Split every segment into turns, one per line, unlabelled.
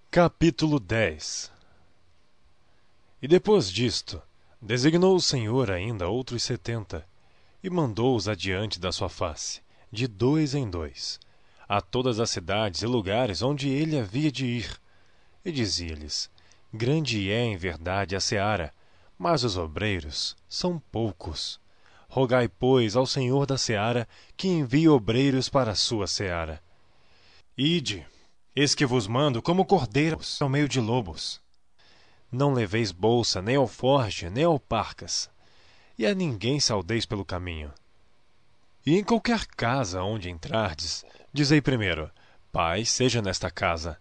Capítulo 10. E depois disto, designou o Senhor ainda outros 70, e mandou-os adiante da sua face, de 2 em 2, a todas as cidades e lugares onde ele havia de ir. E dizia-lhes: Grande é em verdade a seara, mas os obreiros são poucos. Rogai, pois, ao Senhor da seara que envie obreiros para a sua seara. Ide, eis que vos mando como cordeiros ao meio de lobos. Não leveis bolsa, nem alforje, nem alparcas, e a ninguém saudeis pelo caminho. E em qualquer casa onde entrardes, dizei primeiro: Paz seja nesta casa.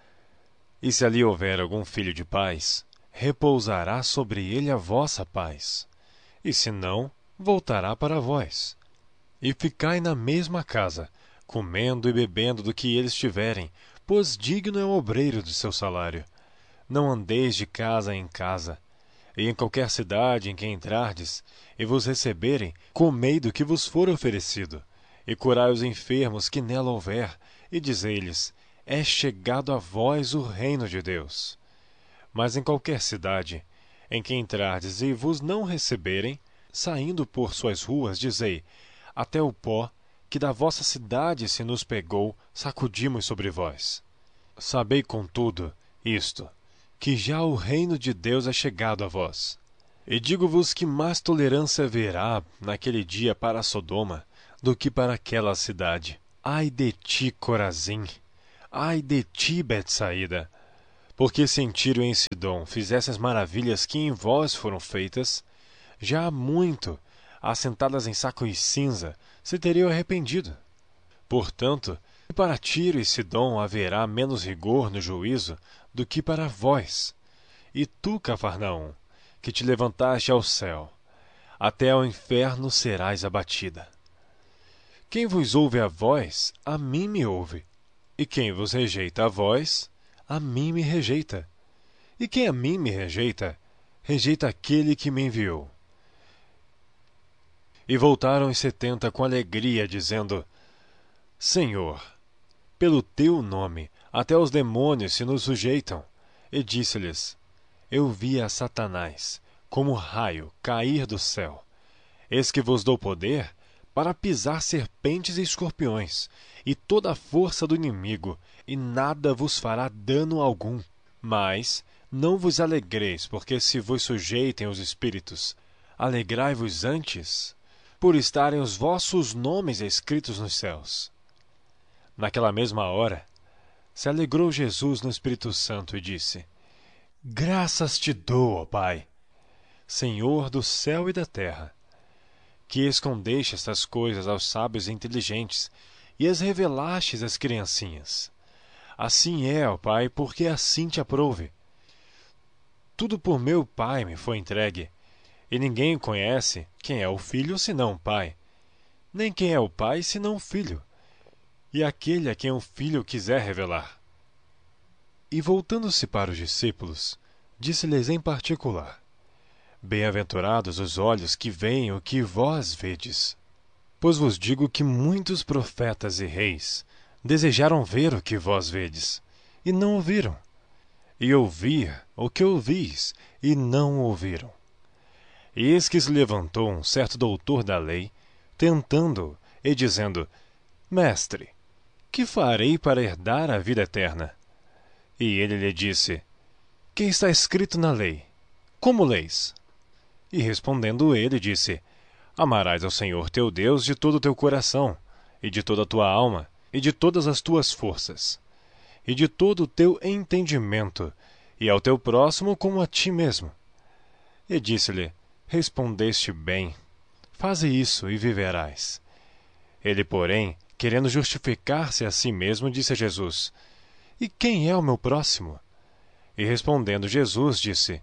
E se ali houver algum filho de paz, repousará sobre ele a vossa paz. E se não, voltará para vós. E ficai na mesma casa, comendo e bebendo do que eles tiverem, pois digno é o obreiro de seu salário. Não andeis de casa em casa. E em qualquer cidade em que entrardes, e vos receberem, comei do que vos for oferecido, e curai os enfermos que nela houver, e dizei-lhes: É chegado a vós o reino de Deus. Mas em qualquer cidade em que entrardes e vos não receberem, saindo por suas ruas, dizei: Até o pó que da vossa cidade se nos pegou, sacudimos sobre vós. Sabei, contudo, isto, que já o reino de Deus é chegado a vós. E digo-vos que mais tolerância haverá naquele dia para Sodoma do que para aquela cidade. Ai de ti, Corazim! Ai de ti, Betsaída! Porque se em Tiro e em Sidom fizesse as maravilhas que em vós foram feitas, já há muito, assentadas em saco e cinza, se teriam arrependido. Portanto, para Tiro e Sidom haverá menos rigor no juízo do que para vós. E tu, Cafarnaum, que te levantaste ao céu, até ao inferno serás abatida. Quem vos ouve a vós, a mim me ouve. E quem vos rejeita a vós, a mim me rejeita. E quem a mim me rejeita, rejeita aquele que me enviou. E voltaram os 70 com alegria, dizendo: Senhor, pelo teu nome, até os demônios se nos sujeitam. E disse-lhes: Eu vi a Satanás, como raio, cair do céu. Eis que vos dou poder para pisar serpentes e escorpiões, e toda a força do inimigo, e nada vos fará dano algum. Mas não vos alegreis, porque se vos sujeitem os espíritos. Alegrai-vos antes, por estarem os vossos nomes escritos nos céus. Naquela mesma hora, se alegrou Jesus no Espírito Santo e disse: Graças te dou, ó Pai, Senhor do céu e da terra, que escondeste estas coisas aos sábios e inteligentes e as revelastes às criancinhas. Assim é, ó Pai, porque assim te aprouve. Tudo por meu Pai me foi entregue, e ninguém conhece quem é o Filho senão o Pai, nem quem é o Pai senão o Filho, e aquele a quem o Filho quiser revelar. E voltando-se para os discípulos, disse-lhes em particular: Bem-aventurados os olhos que veem o que vós vedes. Pois vos digo que muitos profetas e reis desejaram ver o que vós vedes, e não o viram, e ouvir o que ouvis, e não o ouviram. E eis que se levantou um certo doutor da lei, tentando-o, e dizendo: Mestre, que farei para herdar a vida eterna? E ele lhe disse: Que está escrito na lei? Como leis? E respondendo ele, disse: Amarás ao Senhor teu Deus de todo o teu coração, e de toda a tua alma, e de todas as tuas forças, e de todo o teu entendimento, e ao teu próximo como a ti mesmo. E disse-lhe: Respondeste bem, faze isso e viverás. Ele, porém, querendo justificar-se a si mesmo, disse a Jesus: E quem é o meu próximo? E respondendo Jesus, disse: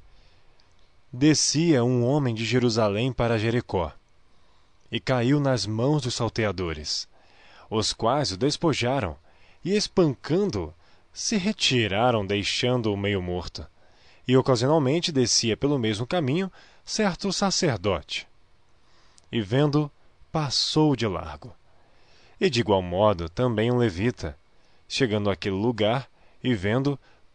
Descia um homem de Jerusalém para Jericó, e caiu nas mãos dos salteadores, os quais o despojaram, e espancando-o, se retiraram, deixando-o meio morto. E ocasionalmente descia pelo mesmo caminho certo sacerdote, e vendo, passou de largo. E de igual modo também um levita, chegando àquele lugar, e vendo,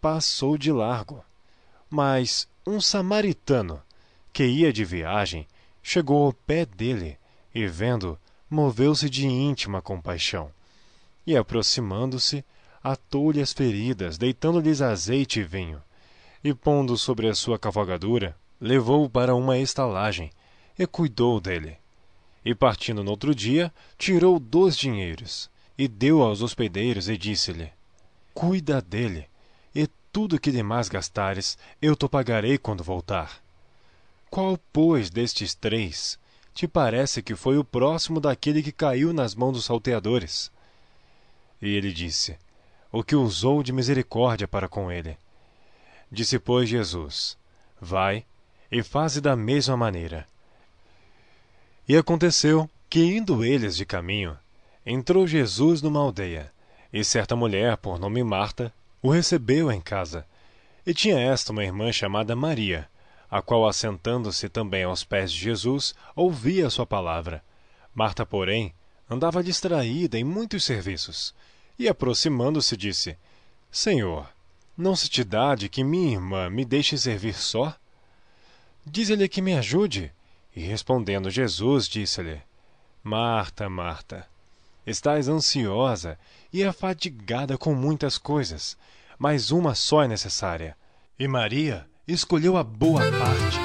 passou de largo. Mas um samaritano, que ia de viagem, chegou ao pé dele e, vendo, moveu-se de íntima compaixão. E, aproximando-se, atou-lhe as feridas, deitando-lhes azeite e vinho. E, pondo sobre a sua cavalgadura, levou-o para uma estalagem e cuidou dele. E, partindo no outro dia, tirou 2 dinheiros e deu aos hospedeiros e disse-lhe: Cuida dele, e tudo que demais gastares, eu te pagarei quando voltar. Qual, pois, destes 3 te parece que foi o próximo daquele que caiu nas mãos dos salteadores? E ele disse: O que usou de misericórdia para com ele. Disse, pois, Jesus: Vai e faze da mesma maneira. E aconteceu que, indo eles de caminho, entrou Jesus numa aldeia, e certa mulher, por nome Marta, o recebeu em casa. E tinha esta uma irmã chamada Maria, a qual, assentando-se também aos pés de Jesus, ouvia a sua palavra. Marta, porém, andava distraída em muitos serviços, e, aproximando-se, disse: Senhor, não se te dá de que minha irmã me deixe servir só? Dize-lhe que me ajude. E respondendo Jesus, disse-lhe: Marta, Marta, estás ansiosa e afadigada com muitas coisas, mas uma só é necessária. E Maria escolheu a boa parte,